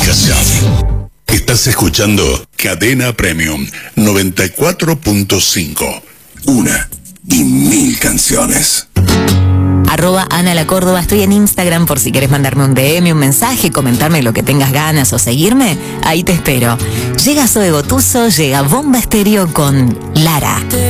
comunicación. Estás escuchando Cadena Premium 94.5. Una y mil canciones. @Ana La Córdoba, estoy en Instagram por si querés mandarme un DM, un mensaje, comentarme lo que tengas ganas o seguirme, ahí te espero. Llega Zoe Gotuso, llega Bomba Estéreo con Lara.